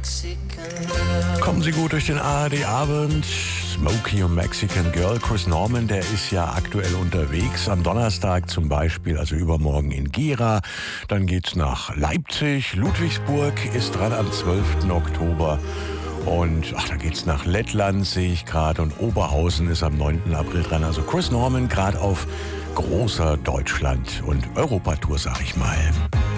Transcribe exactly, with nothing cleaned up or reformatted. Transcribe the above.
Kommen Sie gut durch den A R D-Abend. Smokey und Mexican Girl. Chris Norman, der ist ja aktuell unterwegs. Am Donnerstag zum Beispiel, also übermorgen in Gera. Dann geht's nach Leipzig. Ludwigsburg ist dran am zwölften Oktober. Und ach, da geht's nach Lettland, sehe ich gerade. Und Oberhausen ist am neunten April dran. Also Chris Norman gerade auf großer Deutschland- und Europatour, sag ich mal.